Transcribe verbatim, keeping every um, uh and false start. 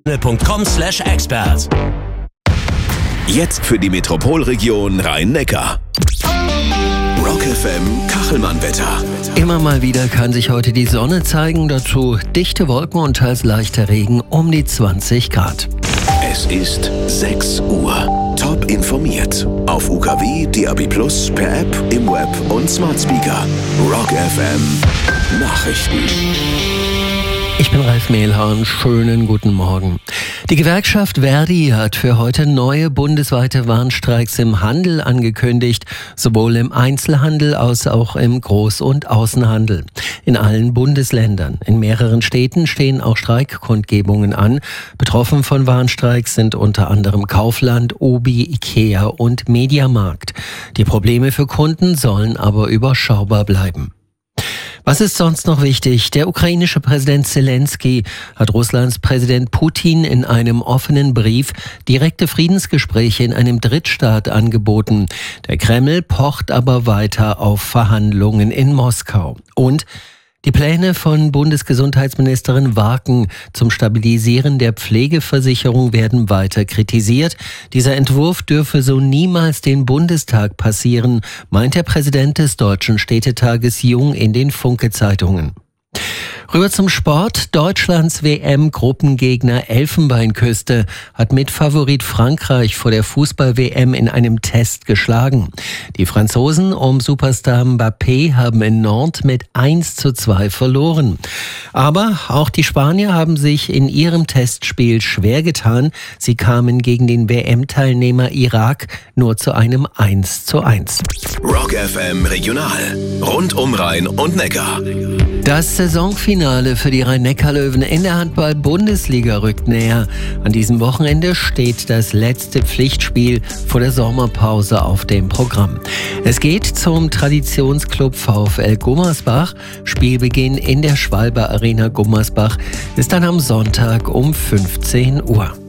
punkt com slash expert. Jetzt für die Metropolregion Rhein-Neckar. Rock F M Kachelmann-Wetter. Immer mal wieder kann sich heute die Sonne zeigen, dazu dichte Wolken und teils leichter Regen um die zwanzig Grad. Es ist sechs Uhr. Top informiert. Auf U K W, D A B plus, per App, im Web und Smart Speaker. Rock F M Nachrichten. Ich bin Ralf Mehlhorn, schönen guten Morgen. Die Gewerkschaft Verdi hat für heute neue bundesweite Warnstreiks im Handel angekündigt, sowohl im Einzelhandel als auch im Groß- und Außenhandel. In allen Bundesländern. In mehreren Städten stehen auch Streikkundgebungen an. Betroffen von Warnstreiks sind unter anderem Kaufland, Obi, Ikea und Mediamarkt. Die Probleme für Kunden sollen aber überschaubar bleiben. Was ist sonst noch wichtig? Der ukrainische Präsident Zelensky hat Russlands Präsident Putin in einem offenen Brief direkte Friedensgespräche in einem Drittstaat angeboten. Der Kreml pocht aber weiter auf Verhandlungen in Moskau. Und die Pläne von Bundesgesundheitsministerin Warken zum Stabilisieren der Pflegeversicherung werden weiter kritisiert. Dieser Entwurf dürfe so niemals den Bundestag passieren, meint der Präsident des Deutschen Städtetages Jung in den Funke-Zeitungen. Rüber zum Sport. Deutschlands W M-Gruppengegner Elfenbeinküste hat Mitfavorit Frankreich vor der Fußball-W M in einem Test geschlagen. Die Franzosen um Superstar Mbappé haben in Nantes mit eins zu zwei verloren. Aber auch die Spanier haben sich in ihrem Testspiel schwer getan. Sie kamen gegen den W M-Teilnehmer Irak nur zu einem eins zu eins. Rock F M Regional. Rund um Rhein und Neckar. Das Saisonfinale für die Rhein-Neckar-Löwen in der Handball-Bundesliga rückt näher. An diesem Wochenende steht das letzte Pflichtspiel vor der Sommerpause auf dem Programm. Es geht zum Traditionsclub VfL Gummersbach. Spielbeginn in der Schwalbe Arena Gummersbach ist dann am Sonntag um fünfzehn Uhr.